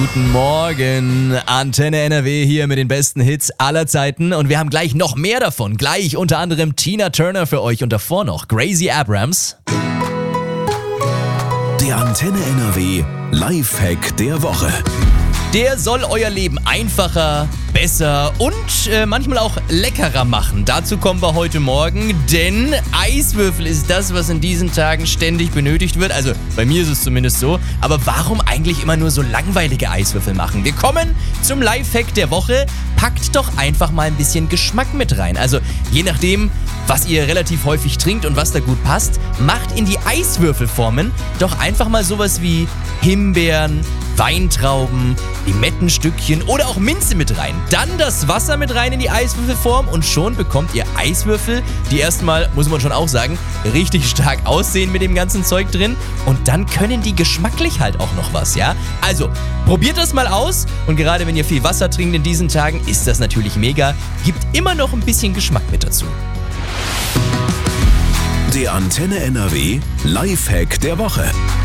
Guten Morgen, Antenne NRW hier mit den besten Hits aller Zeiten und wir haben gleich noch mehr davon. Gleich unter anderem Tina Turner für euch und davor noch Gracie Abrams. Der Antenne NRW Lifehack der Woche. Der soll euer Leben einfacher, besser und manchmal auch leckerer machen. Dazu kommen wir heute Morgen, denn Eiswürfel ist das, was in diesen Tagen ständig benötigt wird. Also bei mir ist es zumindest so. Aber warum eigentlich immer nur so langweilige Eiswürfel machen? Wir kommen zum Lifehack der Woche. Packt doch einfach mal ein bisschen Geschmack mit rein. Also je nachdem, was ihr relativ häufig trinkt und was da gut passt, macht in die Eiswürfelformen doch einfach mal sowas wie Himbeeren, Weintrauben, Limettenstückchen oder auch Minze mit rein. Dann das Wasser mit rein in die Eiswürfelform und schon bekommt ihr Eiswürfel, die erstmal, muss man schon auch sagen, richtig stark aussehen mit dem ganzen Zeug drin. Und dann können die geschmacklich halt auch noch was, ja? Also, probiert das mal aus und gerade wenn ihr viel Wasser trinkt in diesen Tagen, ist das natürlich mega. Gibt immer noch ein bisschen Geschmack mit dazu. Der Antenne NRW Lifehack der Woche.